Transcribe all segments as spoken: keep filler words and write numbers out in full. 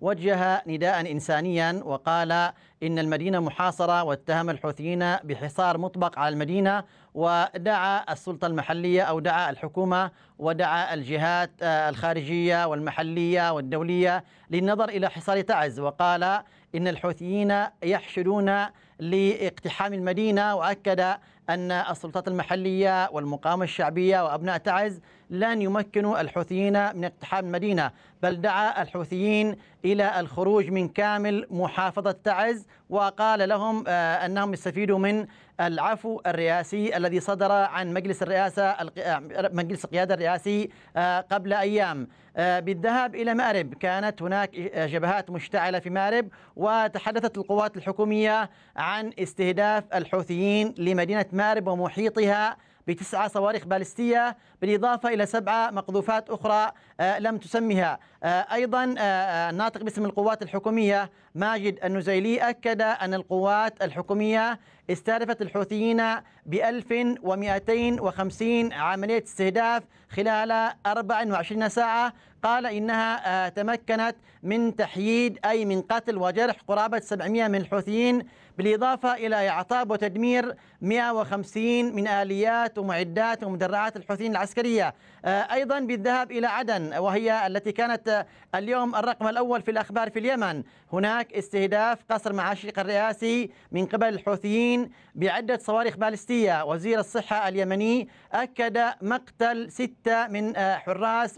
وجه نداء إنسانيا وقال إن المدينة محاصرة، واتهم الحوثيين بحصار مطبق على المدينة، ودعا السلطة المحلية أو دعا الحكومة ودعا الجهات الخارجية والمحلية والدولية للنظر إلى حصار تعز، وقال إن الحوثيين يحشدون لاقتحام المدينة، وأكد أن السلطات المحلية والمقاومة الشعبية وأبناء تعز لن يمكنوا الحوثيين من اقتحام المدينة، بل دعا الحوثيين إلى الخروج من كامل محافظة تعز، وقال لهم أنهم يستفيدوا من العفو الرئاسي الذي صدر عن مجلس الرئاسة مجلس القيادة الرئاسي قبل أيام. بالذهاب إلى مأرب كانت هناك جبهات مشتعلة في مأرب، وتحدثت القوات الحكومية عن استهداف الحوثيين لمدينة مأرب ومحيطها بتسعة صواريخ باليستية، بالإضافة إلى سبعة مقذوفات أخرى لم تسمها. أيضا الناطق باسم القوات الحكومية ماجد النزيلي أكد أن القوات الحكومية استهدفت الحوثيين ب ألف ومئتين وخمسين عملية استهداف خلال أربع وعشرين ساعة. قال إنها تمكنت من تحييد أي من قتل وجرح قرابة سبعمئة من الحوثيين، بالإضافة إلى إعطاب وتدمير مئة وخمسين من آليات ومعدات ومدرعات الحوثيين العسكرية. أيضا بالذهاب إلى عدن، وهي التي كانت اليوم الرقم الأول في الأخبار في اليمن، هناك استهداف قصر معاشيق الرئاسي من قبل الحوثيين بعدة صواريخ باليستية. وزير الصحة اليمني أكد مقتل ستة من حراس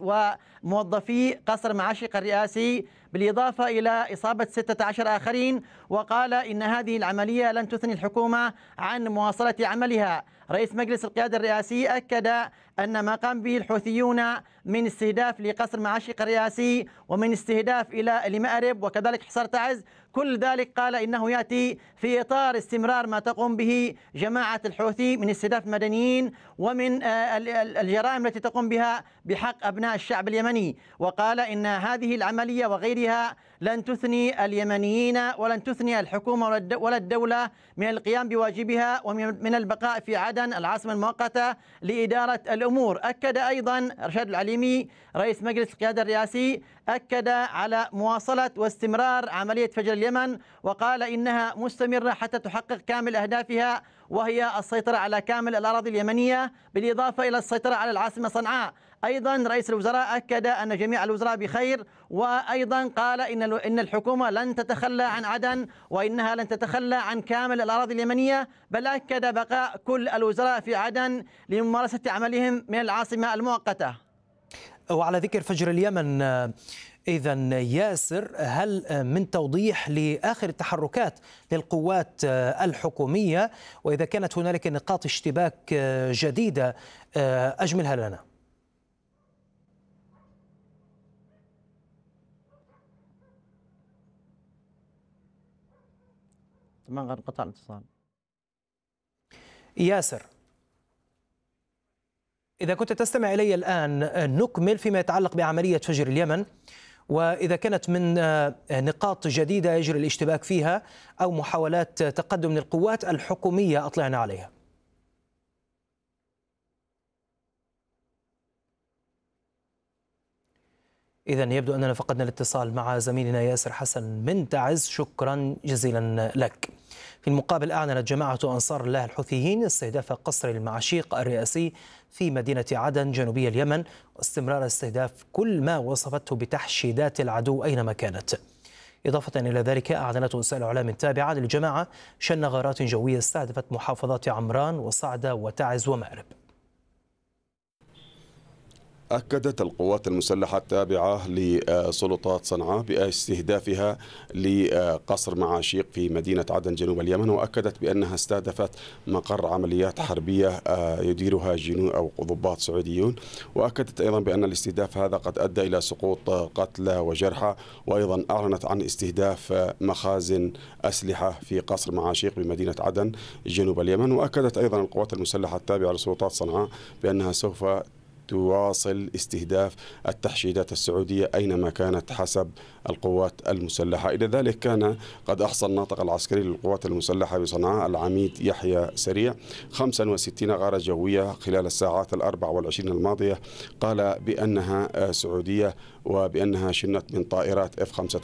وموظفي قصر معاشيق الرئاسي، بالإضافة إلى إصابة ستة عشر آخرين، وقال إن هذه العملية لن تثني الحكومة عن مواصلة عملها. رئيس مجلس القيادة الرئاسي أكد أن ما قام به الحوثيون من استهداف لقصر معاشيق الرئاسي ومن استهداف إلى لمأرب وكذلك حصار تعز، كل ذلك قال إنه يأتي في إطار استمرار ما تقوم به جماعة الحوثي من استهداف مدنيين ومن الجرائم التي تقوم بها بحق أبناء الشعب اليمني. وقال إن هذه العملية وغيرها لن تثني اليمنيين ولن تثني الحكومة ولا الدولة من القيام بواجبها ومن البقاء في عدن العاصمة المؤقتة لإدارة الأمور. أكد أيضا رشاد العليمي رئيس مجلس القيادة الرئاسي أكد على مواصلة واستمرار عملية فجر اليمن، وقال إنها مستمرة حتى تحقق كامل أهدافها، وهي السيطرة على كامل الأراضي اليمنية بالإضافة إلى السيطرة على العاصمة صنعاء. أيضا رئيس الوزراء أكد أن جميع الوزراء بخير، وأيضا قال إن إن الحكومة لن تتخلى عن عدن وإنها لن تتخلى عن كامل الأراضي اليمنية، بل أكد بقاء كل الوزراء في عدن لممارسة عملهم من العاصمة المؤقتة. وعلى ذكر فجر اليمن، إذن ياسر، هل من توضيح لآخر التحركات للقوات الحكومية، وإذا كانت هنالك نقاط اشتباك جديدة أجملها لنا؟ تمام، انقطع الاتصال. ياسر، إذا كنت تستمع إلي الآن نكمل فيما يتعلق بعملية فجر اليمن، وإذا كانت من نقاط جديدة يجري الاشتباك فيها أو محاولات تقدم من القوات الحكومية أطلعنا عليها. إذن يبدو أننا فقدنا الاتصال مع زميلنا ياسر حسن من تعز، شكرا جزيلا لك. في المقابل، أعلنت جماعة أنصار الله الحوثيين استهداف قصر المعاشيق الرئاسي في مدينة عدن جنوبي اليمن، واستمرار استهداف كل ما وصفته بتحشيدات العدو أينما كانت. إضافة إلى ذلك، أعلنت وسائل إعلام تابعة للجماعة شن غارات جوية استهدفت محافظات عمران وصعدة وتعز ومأرب. أكدت القوات المسلحة التابعة لسلطات صنعاء باستهدافها لقصر معاشيق في مدينة عدن جنوب اليمن، وأكدت بأنها استهدفت مقر عمليات حربية يديرها جنود أو ضباط سعوديون، وأكدت أيضا بأن الاستهداف هذا قد أدى إلى سقوط قتلى وجرحى، وأيضا أعلنت عن استهداف مخازن أسلحة في قصر معاشيق بمدينة عدن جنوب اليمن. وأكدت أيضا القوات المسلحة التابعة لسلطات صنعاء بأنها سوف تواصل استهداف التحشيدات السعودية أينما كانت حسب القوات المسلحة. إلى ذلك كان قد أحصى الناطق العسكري للقوات المسلحة بصنعاء العميد يحيى سريع خمسة وستين غارة جوية خلال الساعات الأربع والعشرين الماضية، قال بأنها سعودية وبأنها شنت من طائرات إف خمسة